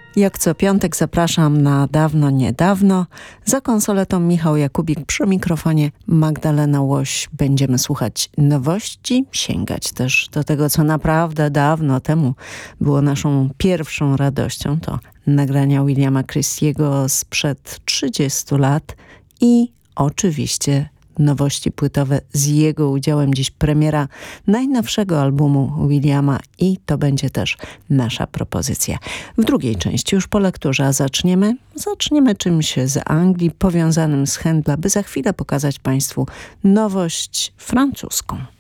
Jak co piątek zapraszam na Dawno Niedawno. Za konsoletą Michał Jakubik, przy mikrofonie Magdalena Łoś. Będziemy słuchać nowości, sięgać też do tego, co naprawdę dawno temu było naszą pierwszą radością. To nagrania Williama Christiego sprzed 30 lat i oczywiście nowości płytowe z jego udziałem. Dziś premiera najnowszego albumu Williama i to będzie też nasza propozycja. W drugiej części już po lekturze, a zaczniemy czymś z Anglii powiązanym z Händla, by za chwilę pokazać Państwu nowość francuską.